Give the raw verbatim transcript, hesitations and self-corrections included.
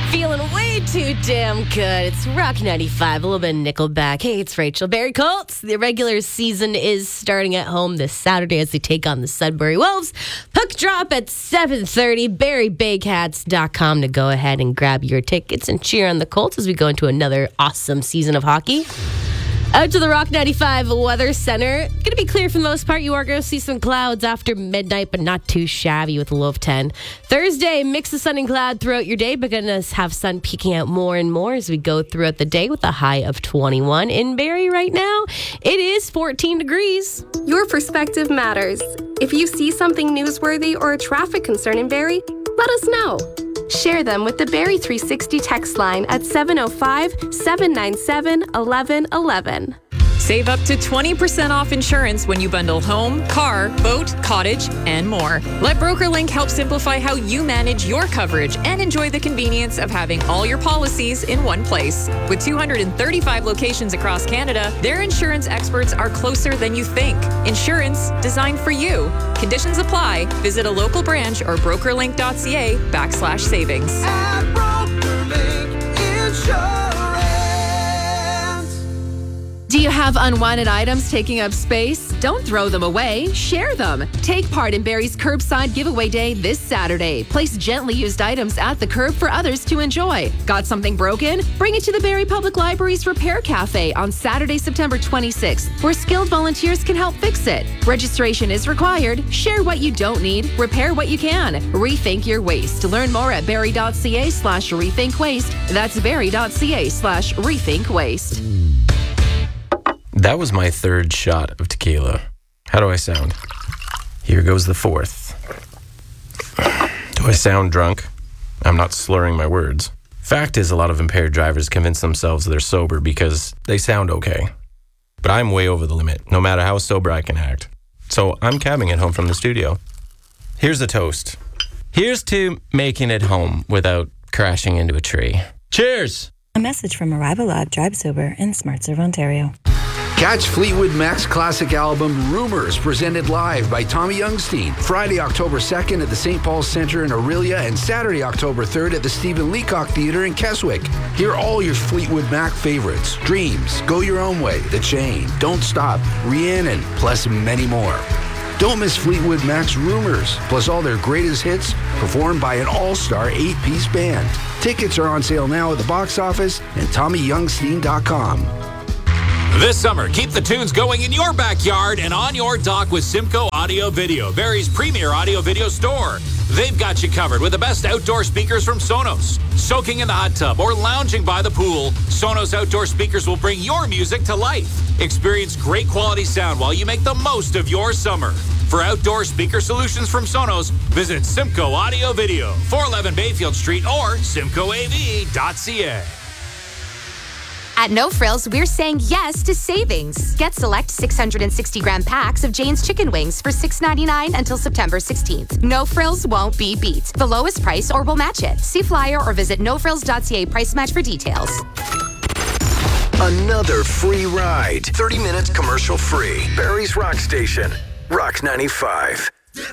Feeling way too damn good. It's Rock ninety-five, a little bit of Nickelback. Hey, it's Rachel. Barrie Colts. The regular season is starting at home this Saturday as they take on the Sudbury Wolves. Puck drop at seven thirty. Barrie Baycats dot com to go ahead and grab your tickets and cheer on the Colts as we go into another awesome season of hockey. Out to the Rock ninety-five Weather Center. Going to be clear for the most part. You are going to see some clouds after midnight, but not too shabby with a low of ten. Thursday, mix of sun and cloud throughout your day, but going to have sun peeking out more and more as we go throughout the day with a high of twenty-one. In Barrie right now, it is fourteen degrees. Your perspective matters. If you see something newsworthy or a traffic concern in Barrie, let us know. Share them with the Barrie three sixty text line at seven oh five, seven nine seven, one one one one. Save up to twenty percent off insurance when you bundle home, car, boat, cottage, and more. Let BrokerLink help simplify how you manage your coverage and enjoy the convenience of having all your policies in one place. With two hundred thirty-five locations across Canada, their insurance experts are closer than you think. Insurance designed for you. Conditions apply. Visit a local branch or brokerlink.ca backslash savings. At BrokerLink Insurance. Do you have unwanted items taking up space? Don't throw them away. Share them. Take part in Barrie's Curbside Giveaway Day this Saturday. Place gently used items at the curb for others to enjoy. Got something broken? Bring it to the Barrie Public Library's Repair Cafe on Saturday, September twenty-sixth, where skilled volunteers can help fix it. Registration is required. Share what you don't need. Repair what you can. Rethink your waste. Learn more at barrie.ca slash rethink waste. That's barrie.ca slash rethink waste. That was my third shot of tequila. How do I sound? Here goes the fourth. Do I sound drunk? I'm not slurring my words. Fact is, a lot of impaired drivers convince themselves they're sober because they sound okay. But I'm way over the limit, no matter how sober I can act. So I'm cabbing it home from the studio. Here's a toast. Here's to making it home without crashing into a tree. Cheers! A message from Arrival Lab, Drive Sober, and SmartServe Ontario. Catch Fleetwood Mac's classic album Rumours, presented live by Tommy Youngstein, Friday, October second at the Saint Paul's Centre in Orillia and Saturday, October third at the Stephen Leacock Theatre in Keswick. Hear all your Fleetwood Mac favorites: Dreams, Go Your Own Way, The Chain, Don't Stop, Rhiannon, plus many more. Don't miss Fleetwood Mac's Rumours, plus all their greatest hits performed by an all-star eight-piece band. Tickets are on sale now at the box office and tommy youngstein dot com. This summer, keep the tunes going in your backyard and on your dock with Simcoe Audio Video, Barrie's premier audio video store. They've got you covered with the best outdoor speakers from Sonos. Soaking in the hot tub or lounging by the pool, Sonos outdoor speakers will bring your music to life. Experience great quality sound while you make the most of your summer. For outdoor speaker solutions from Sonos, visit Simcoe Audio Video, four eleven Bayfield Street or simcoe a v dot c a. At No Frills, we're saying yes to savings. Get select six hundred sixty gram packs of Jane's chicken wings for six ninety-nine until September sixteenth. No Frills won't be beat. The lowest price or we'll match it. See flyer or visit no frills dot c a price match for details. Another free ride. thirty minutes commercial free. Barrie's Rock Station. Rock ninety-five.